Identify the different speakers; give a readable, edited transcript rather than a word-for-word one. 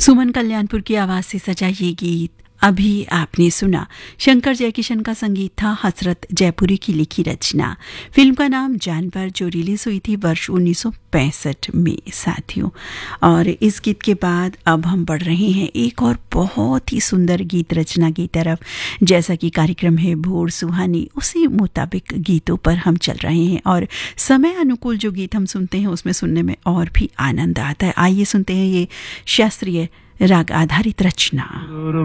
Speaker 1: सुमन कल्याणपुर की आवाज से सजा ये गीत अभी आपने सुना। शंकर जयकिशन का संगीत था, हसरत जयपुरी की लिखी रचना। फिल्म का नाम जानवर, जो रिलीज हुई थी वर्ष 1965 में साथियों। और इस गीत के बाद अब हम बढ़ रहे हैं एक और बहुत ही सुंदर गीत रचना की तरफ। जैसा कि कार्यक्रम है भोर सुहानी, उसी मुताबिक गीतों पर हम चल रहे हैं और समय अनुकूल जो गीत हम सुनते हैं उसमें सुनने में और भी आनंद आता है। आइए सुनते हैं ये शास्त्रीय राग आधारित रचना।